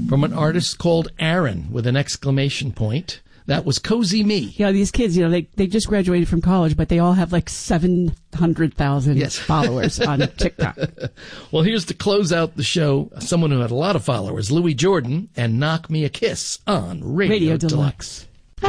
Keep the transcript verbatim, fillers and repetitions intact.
from an artist called Aaron with an exclamation point. That was Cozy Me. Yeah, these kids, you know, they, they just graduated from college, but they all have like seven hundred thousand yes. followers on TikTok. Well, here's to close out the show, someone who had a lot of followers, Louis Jordan, and Knock Me a Kiss on Radio, Radio Deluxe. Deluxe.